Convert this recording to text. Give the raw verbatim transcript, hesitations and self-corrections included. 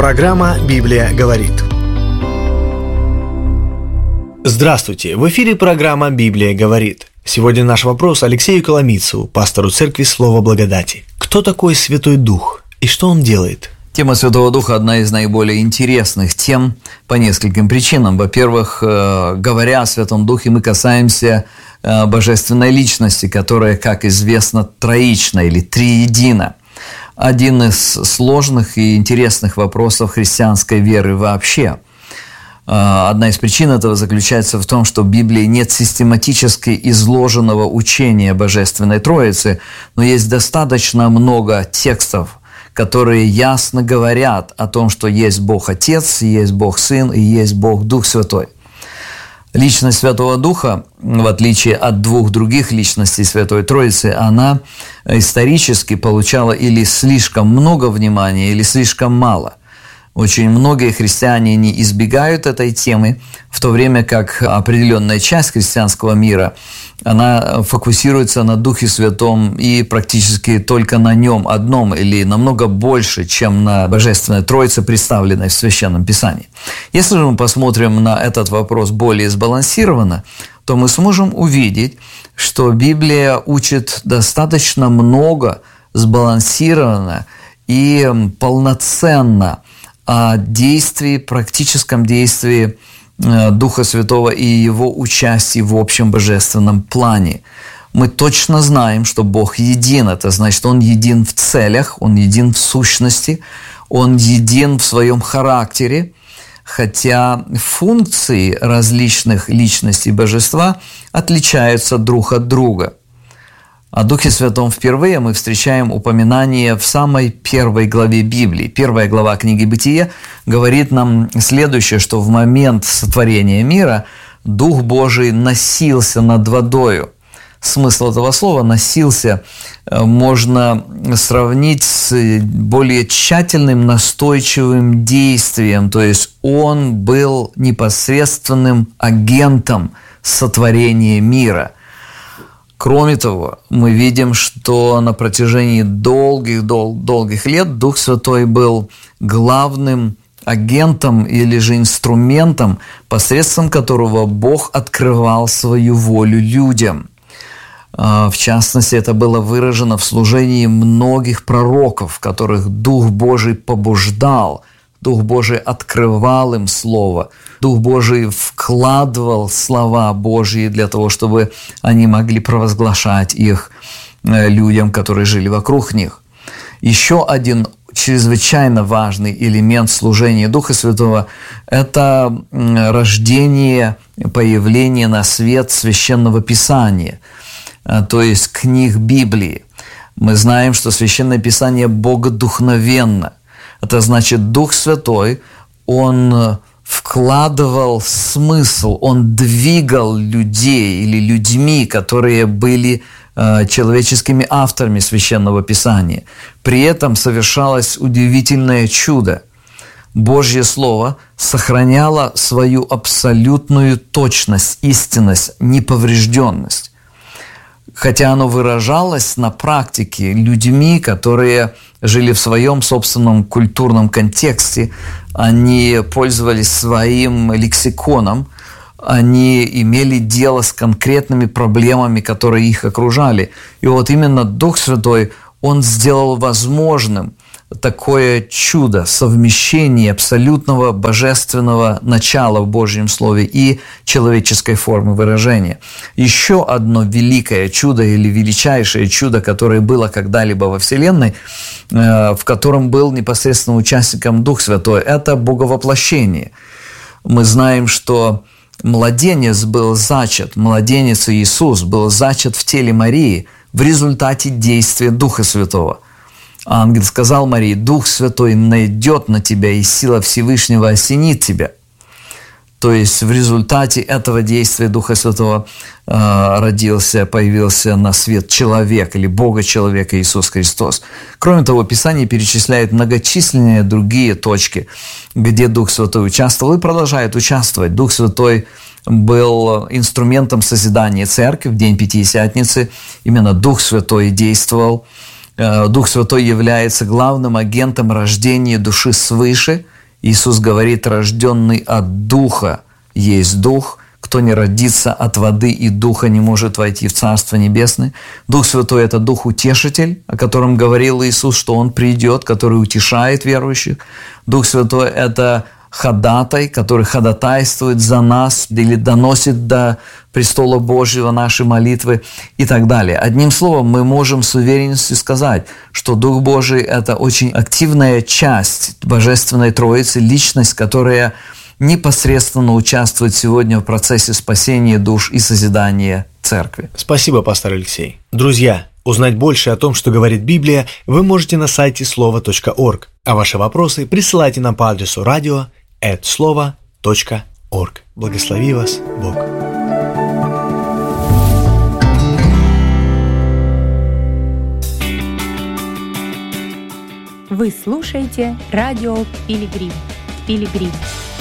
Программа «Библия говорит». Здравствуйте! В эфире программа «Библия говорит». Сегодня наш вопрос Алексею Коломийцеву, пастору церкви Слово Благодати. Кто такой Святой Дух и что он делает? Тема Святого Духа – одна из наиболее интересных тем по нескольким причинам. Во-первых, говоря о Святом Духе, мы касаемся божественной личности, которая, как известно, троична или триедина. Один из сложных и интересных вопросов христианской веры вообще. Одна из причин этого заключается в том, что в Библии нет систематически изложенного учения Божественной Троицы, но есть достаточно много текстов, которые ясно говорят о том, что есть Бог Отец, есть Бог Сын и есть Бог Дух Святой. Личность Святого Духа, в отличие от двух других личностей Святой Троицы, она исторически получала или слишком много внимания, или слишком мало. Очень многие христиане не избегают этой темы, в то время как определенная часть христианского мира, она фокусируется на Духе Святом и практически только на нем одном или намного больше, чем на Божественной Троице, представленной в Священном Писании. Если же мы посмотрим на этот вопрос более сбалансированно, то мы сможем увидеть, что Библия учит достаточно много, сбалансированно и полноценно о действии, практическом действии Духа Святого и Его участии в общем божественном плане. Мы точно знаем, что Бог един. Это значит, Он един в целях, Он един в сущности, Он един в своем характере, хотя функции различных личностей Божества отличаются друг от друга. О Духе Святом впервые мы встречаем упоминание в самой первой главе Библии. Первая глава книги Бытия говорит нам следующее, что в момент сотворения мира Дух Божий носился над водою. Смысл этого слова «носился» можно сравнить с более тщательным, настойчивым действием, то есть Он был непосредственным агентом сотворения мира. Кроме того, мы видим, что на протяжении долгих, дол- долгих лет Дух Святой был главным агентом или же инструментом, посредством которого Бог открывал свою волю людям. В частности, это было выражено в служении многих пророков, которых Дух Божий побуждал, Дух Божий открывал им Слово, Дух Божий вкладывал слова Божьи для того, чтобы они могли провозглашать их людям, которые жили вокруг них. Еще один чрезвычайно важный элемент служения Духа Святого – это рождение, появление на свет Священного Писания, то есть книг Библии. Мы знаем, что Священное Писание богодухновенно. Это значит, Дух Святой, Он вкладывал смысл, Он двигал людей или людьми, которые были э, человеческими авторами Священного Писания. При этом совершалось удивительное чудо. Божье Слово сохраняло свою абсолютную точность, истинность, неповрежденность. Хотя оно выражалось на практике людьми, которые жили в своем собственном культурном контексте, они пользовались своим лексиконом, они имели дело с конкретными проблемами, которые их окружали. И вот именно Дух Святой, Он сделал возможным такое чудо, совмещение абсолютного божественного начала в Божьем Слове и человеческой формы выражения. Еще одно великое чудо или величайшее чудо, которое было когда-либо во Вселенной, в котором был непосредственно участником Дух Святой, это Боговоплощение. Мы знаем, что младенец был зачат, младенец Иисус был зачат в теле Марии в результате действия Духа Святого. Ангел сказал Марии: «Дух Святой найдет на тебя, и сила Всевышнего осенит тебя». То есть в результате этого действия Духа Святого э, родился, появился на свет человек или Бога-человек Иисус Христос. Кроме того, Писание перечисляет многочисленные другие точки, где Дух Святой участвовал и продолжает участвовать. Дух Святой был инструментом созидания церкви в день Пятидесятницы. Именно Дух Святой действовал. Дух Святой является главным агентом рождения души свыше, Иисус говорит: рожденный от Духа есть Дух, кто не родится от воды и Духа, не может войти в Царство Небесное. Дух Святой – это Дух-утешитель, о котором говорил Иисус, что Он придет, который утешает верующих. Дух Святой – это ходатай, который ходатайствует за нас или доносит до престола Божьего наши молитвы и так далее. Одним словом, мы можем с уверенностью сказать, что Дух Божий – это очень активная часть Божественной Троицы, личность, которая непосредственно участвует сегодня в процессе спасения душ и созидания Церкви. Спасибо, пастор Алексей. Друзья, узнать больше о том, что говорит Библия, вы можете на сайте слова точка орг, а ваши вопросы присылайте нам по адресу радио эт слова точка орг. Благослови вас Бог. Вы слушаете радио Пилигрим. Пилигрим.